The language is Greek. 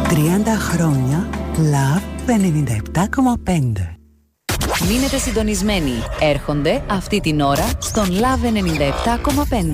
30 χρόνια Love 97,5. Μείνετε συντονισμένοι. Έρχονται αυτή την ώρα στον Love 97,5.